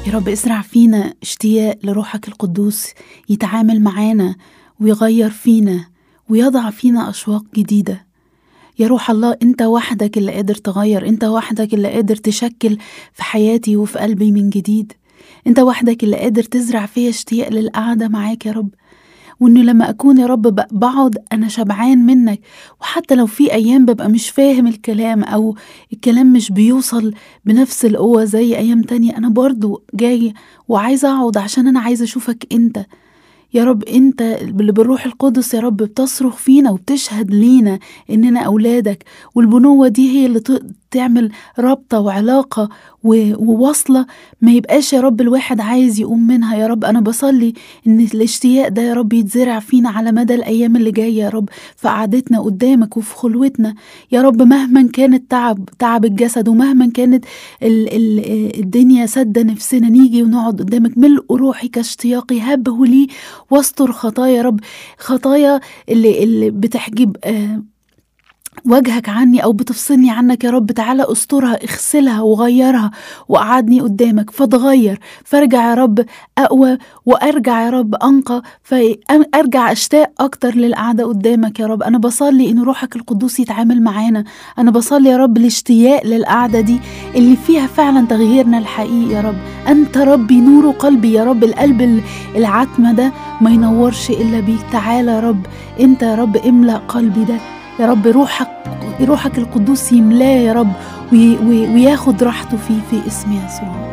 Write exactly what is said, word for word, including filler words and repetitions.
يا رب ازرع فينا اشتياق لروحك القدوس يتعامل معانا ويغير فينا ويضع فينا أشواق جديدة. يا روح الله، انت وحدك اللي قادر تغير، انت وحدك اللي قادر تشكل في حياتي وفي قلبي من جديد، انت وحدك اللي قادر تزرع فيا اشتياق للقعدة معاك يا رب. وانه لما اكون يا رب بقعد انا شبعان منك، وحتى لو في ايام ببقى مش فاهم الكلام او الكلام مش بيوصل بنفس القوة زي ايام تانية، انا برضو جاي وعايزة اقعد عشان انا عايزة اشوفك انت يا رب. انت اللي بالروح القدس يا رب بتصرخ فينا وبتشهد لينا اننا اولادك، والبنوة دي هي اللي تعمل رابطة وعلاقة ووصلة ما يبقاش يا رب الواحد عايز يقوم منها. يا رب انا بصلي ان الاشتياق ده يا رب يتزرع فينا على مدى الايام اللي جاية يا رب، في قعدتنا قدامك وفي خلوتنا يا رب، مهما كان التعب تعب الجسد، ومهما كانت ال ال الدنيا سد نفسنا نيجي ونقعد قدامك. ملء روحي كاشتياقي هبه لي واستر خطايا يا رب، خطايا اللي, اللي بتحجب آه وجهك عني أو بتفصلني عنك يا رب، تعالى استرها، اغسلها وغيرها وقعدني قدامك فتغير، فارجع يا رب أقوى، وأرجع يا رب أنقى، فأرجع أشتاق أكتر للقعدة قدامك يا رب. أنا بصلي إن روحك القدوس يتعامل معانا، أنا بصلي يا رب الاشتياق للقعدة دي اللي فيها فعلا تغييرنا الحقيقي يا رب. أنت ربي نور قلبي يا رب، القلب العتمة ده ما ينورش إلا بيك. تعالى يا رب أنت يا رب املأ قلبي ده يا رب، روحك روحك القدوس يملاه يا رب وياخد راحته فيه في اسم يسوع.